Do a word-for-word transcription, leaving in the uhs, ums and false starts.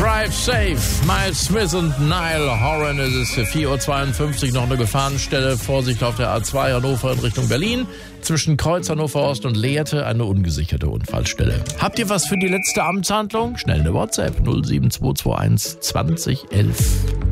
Drive Safe, Miles Smith und Niall Horan. Es ist vier Uhr zweiundfünfzig, noch eine Gefahrenstelle. Vorsicht auf der A zwei Hannover in Richtung Berlin. Zwischen Kreuz Hannover Ost und Lehrte eine ungesicherte Unfallstelle. Habt ihr was für die letzte Amtshandlung? Schnell eine WhatsApp null sieben zwei zwei eins zwanzig elf.